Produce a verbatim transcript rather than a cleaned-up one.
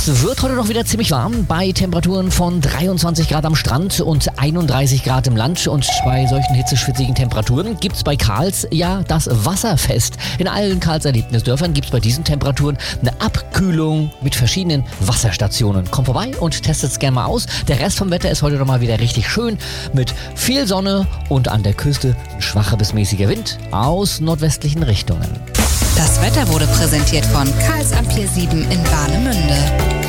Es wird heute noch wieder ziemlich warm bei Temperaturen von dreiundzwanzig Grad am Strand und einunddreißig Grad im Land. Und bei solchen hitzeschwitzigen Temperaturen gibt es bei Karls ja das Wasserfest. In allen Karls Erlebnisdörfern gibt es bei diesen Temperaturen eine Abkühlung mit verschiedenen Wasserstationen. Kommt vorbei und testet es gerne mal aus. Der Rest vom Wetter ist heute noch mal wieder richtig schön mit viel Sonne und an der Küste ein schwacher bis mäßiger Wind aus nordwestlichen Richtungen. Das Wetter wurde präsentiert von Karls Ampier sieben in Warnemünde.